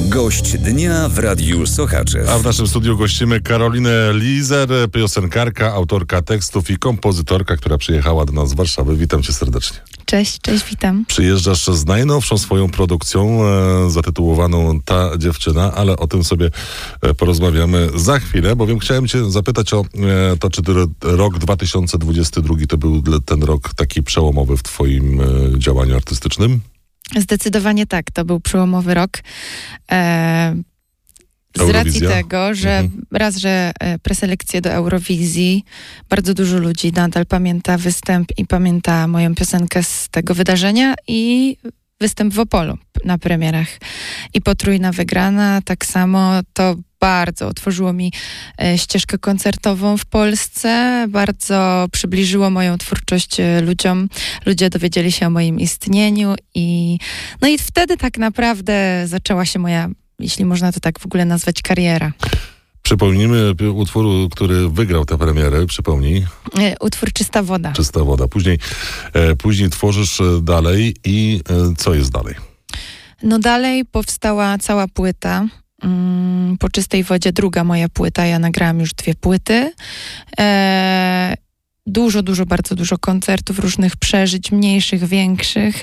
Gość dnia w Radiu Sochaczew. A w naszym studiu gościmy Karolinę Lizer, piosenkarka, autorka tekstów i kompozytorka, która przyjechała do nas z Warszawy. Witam cię serdecznie. Cześć, witam. Przyjeżdżasz z najnowszą swoją produkcją zatytułowaną Ta dziewczyna, ale o tym sobie porozmawiamy za chwilę, bowiem chciałem cię zapytać o to, czy rok 2022 to był ten rok taki przełomowy w twoim działaniu artystycznym? Zdecydowanie tak, to był przełomowy rok. Z racji tego, że że preselekcje do Eurowizji, bardzo dużo ludzi nadal pamięta występ i pamięta moją piosenkę z tego wydarzenia i występ w Opolu na premierach. I potrójna wygrana, tak samo to bardzo otworzyło mi ścieżkę koncertową w Polsce, bardzo przybliżyło moją twórczość ludziom. Ludzie dowiedzieli się o moim istnieniu i wtedy tak naprawdę zaczęła się moja, jeśli można to tak w ogóle nazwać, kariera. Przypomnijmy utwór, który wygrał tę premierę. Przypomnij. Utwór Czysta woda. Czysta woda. Później tworzysz dalej i co jest dalej? No dalej powstała cała płyta. Po Czystej wodzie druga moja płyta. Ja nagrałam już 2 płyty. Bardzo dużo koncertów, różnych przeżyć, mniejszych, większych.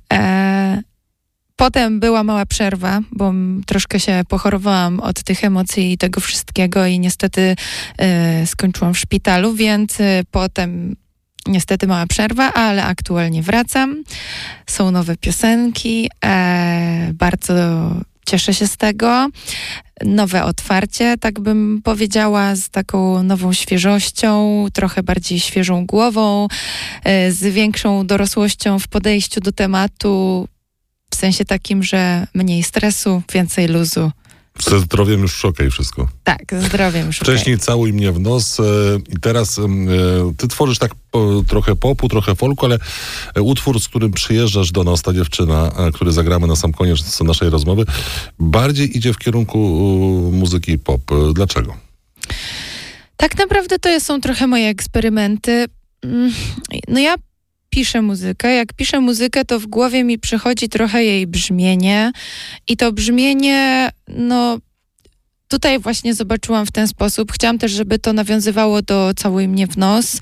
Potem była mała przerwa, bo troszkę się pochorowałam od tych emocji i tego wszystkiego i niestety skończyłam w szpitalu, więc potem niestety mała przerwa, ale aktualnie wracam. Są nowe piosenki, bardzo cieszę się z tego. Nowe otwarcie, tak bym powiedziała, z taką nową świeżością, trochę bardziej świeżą głową, z większą dorosłością w podejściu do tematu, w sensie takim, że mniej stresu, więcej luzu. Ze zdrowiem już okej wszystko. Tak, ze zdrowiem już Wcześniej Całuj mnie w nos i teraz ty tworzysz tak trochę popu, trochę folku, ale utwór, z którym przyjeżdżasz do nas, Ta dziewczyna, który zagramy na sam koniec naszej rozmowy, bardziej idzie w kierunku muzyki pop. Dlaczego? Tak naprawdę to są trochę moje eksperymenty. Ja piszę muzykę. Jak piszę muzykę, to w głowie mi przychodzi trochę jej brzmienie i to brzmienie, tutaj właśnie zobaczyłam w ten sposób. Chciałam też, żeby to nawiązywało do Całuj mnie w nos.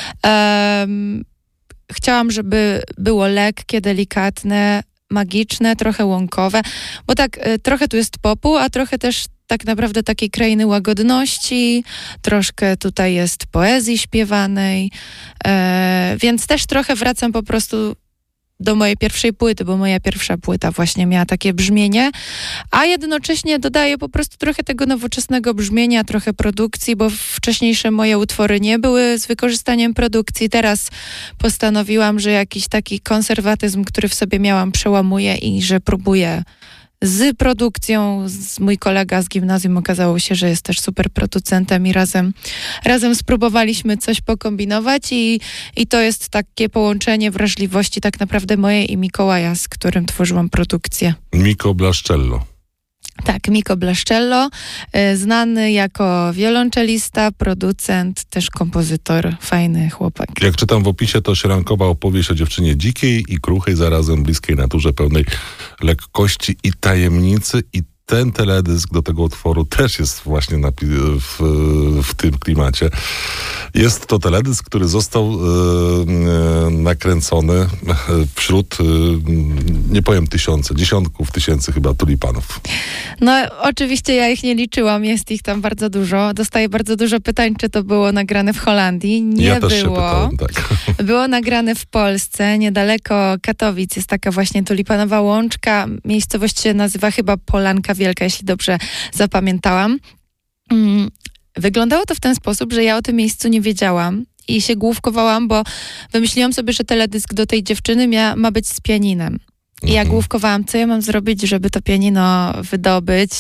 Chciałam, żeby było lekkie, delikatne, magiczne, trochę łąkowe, bo tak trochę tu jest popu, a trochę też tak naprawdę takiej krainy łagodności, troszkę tutaj jest poezji śpiewanej, więc też trochę wracam po prostu do mojej pierwszej płyty, bo moja pierwsza płyta właśnie miała takie brzmienie, a jednocześnie dodaję po prostu trochę tego nowoczesnego brzmienia, trochę produkcji, bo wcześniejsze moje utwory nie były z wykorzystaniem produkcji. Teraz postanowiłam, że jakiś taki konserwatyzm, który w sobie miałam, przełamuję i że próbuję z produkcją. Mój kolega z gimnazjum okazało się, że jest też super producentem i razem spróbowaliśmy coś pokombinować i to jest takie połączenie wrażliwości tak naprawdę mojej i Mikołaja, z którym tworzyłam produkcję. Miko Blaszczello. Tak, Miko Blaszczello, znany jako wiolonczelista, producent, też kompozytor, fajny chłopak. Jak czytam w opisie, to śrankowa opowieść o dziewczynie dzikiej i kruchej, zarazem bliskiej naturze, pełnej lekkości i tajemnicy. I ten teledysk do tego utworu też jest właśnie w tym klimacie. Jest to teledysk, który został nakręcony wśród, nie powiem dziesiątków tysięcy chyba tulipanów. Oczywiście ja ich nie liczyłam, jest ich tam bardzo dużo. Dostaję bardzo dużo pytań, czy to było nagrane w Holandii. Nie ja było. Też się pytałem, tak. Było nagrane w Polsce, niedaleko Katowic. Jest taka właśnie tulipanowa łączka. Miejscowość się nazywa chyba Polanka Wielka, jeśli dobrze zapamiętałam. Wyglądało to w ten sposób, że ja o tym miejscu nie wiedziałam i się główkowałam, bo wymyśliłam sobie, że teledysk do tej dziewczyny ma być z pianinem. I ja główkowałam, co ja mam zrobić, żeby to pianino wydobyć.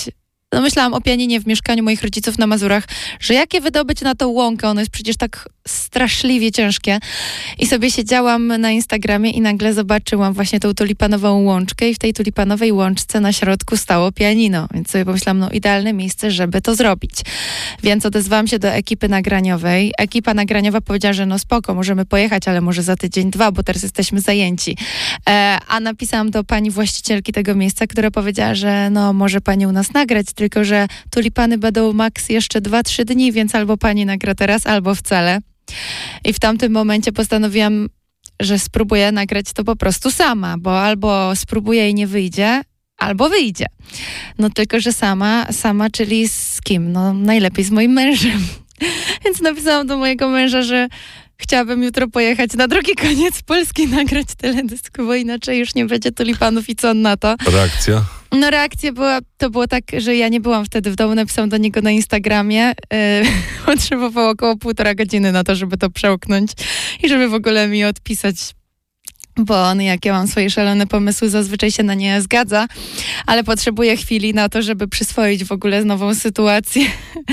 no myślałam o pianinie w mieszkaniu moich rodziców na Mazurach, że jak je wydobyć na tą łąkę, ono jest przecież tak straszliwie ciężkie. I sobie siedziałam na Instagramie i nagle zobaczyłam właśnie tą tulipanową łączkę i w tej tulipanowej łączce na środku stało pianino. Więc sobie pomyślałam, no idealne miejsce, żeby to zrobić. Więc odezwałam się do ekipy nagraniowej. Ekipa nagraniowa powiedziała, że no spoko, możemy pojechać, ale może za tydzień, 2, bo teraz jesteśmy zajęci. A napisałam do pani właścicielki tego miejsca, która powiedziała, że no może pani u nas nagrać, tylko że tulipany będą maks jeszcze 2-3 dni, więc albo pani nagra teraz, albo wcale. I w tamtym momencie postanowiłam, że spróbuję nagrać to po prostu sama, bo albo spróbuję i nie wyjdzie, albo wyjdzie. No tylko, że sama, czyli z kim? No najlepiej z moim mężem. Więc napisałam do mojego męża, że chciałabym jutro pojechać na drugi koniec Polski, nagrać teledysk, bo inaczej już nie będzie tulipanów i co on na to. Reakcja? No reakcja było tak, że ja nie byłam wtedy w domu, napisałam do niego na Instagramie. Potrzebowało około 1,5 godziny na to, żeby to przełknąć i żeby w ogóle mi odpisać. Bo on, jak ja mam swoje szalone pomysły, zazwyczaj się na nie zgadza, ale potrzebuje chwili na to, żeby przyswoić w ogóle nową sytuację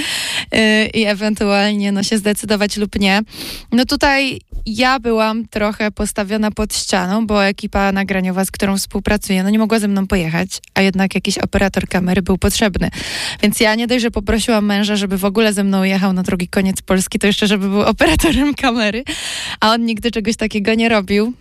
i ewentualnie no, się zdecydować lub nie. No tutaj ja byłam trochę postawiona pod ścianą, bo ekipa nagraniowa, z którą współpracuję, no nie mogła ze mną pojechać, a jednak jakiś operator kamery był potrzebny. Więc ja nie dość, że poprosiłam męża, żeby w ogóle ze mną jechał na drugi koniec Polski, to jeszcze, żeby był operatorem kamery, a on nigdy czegoś takiego nie robił.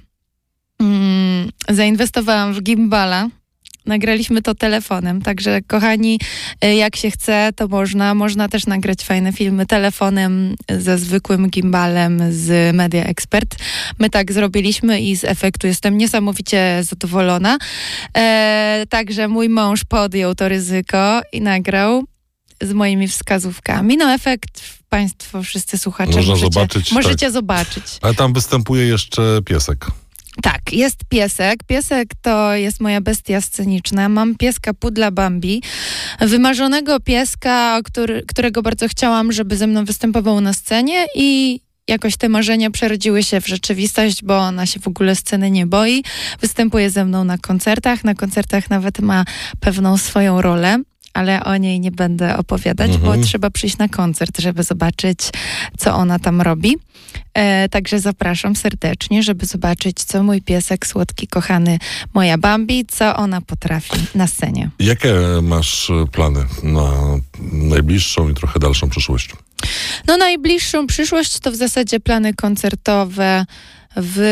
Zainwestowałam w gimbala. Nagraliśmy to telefonem, także kochani, jak się chce, to można też nagrać fajne filmy telefonem ze zwykłym gimbalem z Media Expert. My tak zrobiliśmy i z efektu jestem niesamowicie zadowolona. Także mój mąż podjął to ryzyko i nagrał z moimi wskazówkami. No efekt państwo, wszyscy słuchacze możecie zobaczyć. Ale tam występuje jeszcze piesek. Tak, jest piesek. Piesek to jest moja bestia sceniczna. Mam pieska pudla Bambi. Wymarzonego pieska, którego bardzo chciałam, żeby ze mną występował na scenie i jakoś te marzenia przerodziły się w rzeczywistość, bo ona się w ogóle sceny nie boi. Występuje ze mną na koncertach. Na koncertach nawet ma pewną swoją rolę. Ale o niej nie będę opowiadać, bo trzeba przyjść na koncert, żeby zobaczyć, co ona tam robi. Także zapraszam serdecznie, żeby zobaczyć, co mój piesek słodki, kochany, moja Bambi, co ona potrafi na scenie. Jakie masz plany na najbliższą i trochę dalszą przyszłość? No najbliższą przyszłość to w zasadzie plany koncertowe w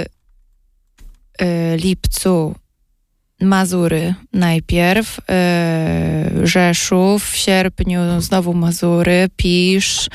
lipcu. Mazury najpierw, Rzeszów, w sierpniu znowu Mazury, Pisz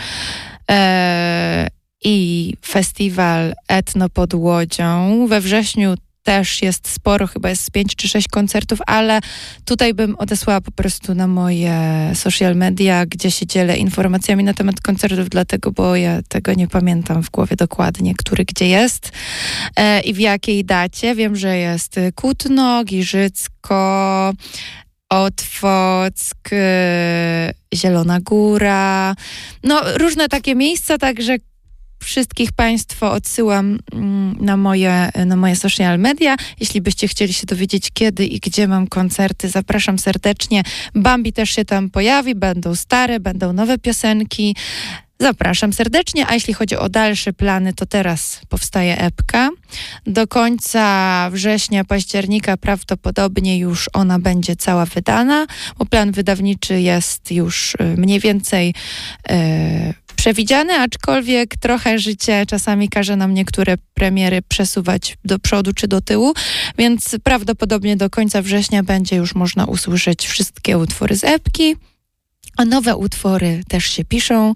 i festiwal Etno pod Łodzią. We wrześniu też jest sporo, chyba jest 5 czy 6 koncertów, ale tutaj bym odesłała po prostu na moje social media, gdzie się dzielę informacjami na temat koncertów, dlatego, bo ja tego nie pamiętam w głowie dokładnie, który gdzie jest i w jakiej dacie. Wiem, że jest Kutno, Giżycko, Otwock, Zielona Góra, no różne takie miejsca, także wszystkich Państwa odsyłam na moje social media. Jeśli byście chcieli się dowiedzieć, kiedy i gdzie mam koncerty, zapraszam serdecznie. Bambi też się tam pojawi, będą stare, będą nowe piosenki. Zapraszam serdecznie, a jeśli chodzi o dalsze plany, to teraz powstaje epka. Do końca września, października prawdopodobnie już ona będzie cała wydana, bo plan wydawniczy jest już mniej więcej przewidziany, aczkolwiek trochę życie czasami każe nam niektóre premiery przesuwać do przodu czy do tyłu, więc prawdopodobnie do końca września będzie już można usłyszeć wszystkie utwory z epki. A nowe utwory też się piszą.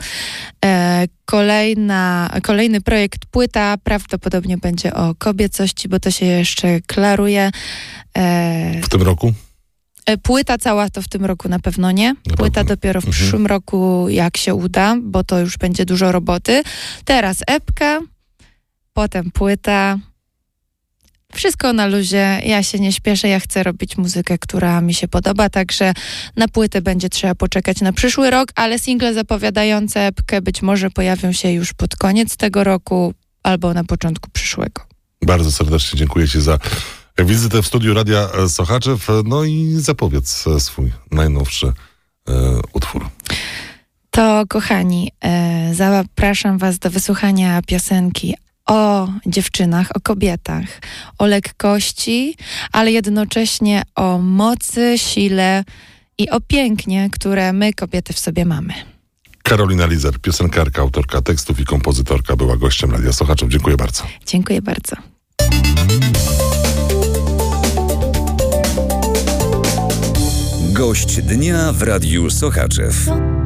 Kolejny projekt płyta prawdopodobnie będzie o kobiecości, bo to się jeszcze klaruje. W tym roku? Płyta cała to w tym roku na pewno nie. Płyta dopiero w przyszłym roku, jak się uda, bo to już będzie dużo roboty. Teraz epka, potem płyta. Wszystko na luzie, ja się nie śpieszę, ja chcę robić muzykę, która mi się podoba, także na płytę będzie trzeba poczekać na przyszły rok, ale single zapowiadające epkę być może pojawią się już pod koniec tego roku albo na początku przyszłego. Bardzo serdecznie dziękuję Ci za wizytę w studiu Radia Sochaczew, no i zapowiedz swój najnowszy To kochani, zapraszam was do wysłuchania piosenki o dziewczynach, o kobietach, o lekkości, ale jednocześnie o mocy, sile i o pięknie, które my, kobiety, w sobie mamy. Karolina Lizer, piosenkarka, autorka tekstów i kompozytorka, była gościem Radia Sochaczów. Dziękuję bardzo. Dziękuję bardzo. Gość dnia w Radiu Sochaczew.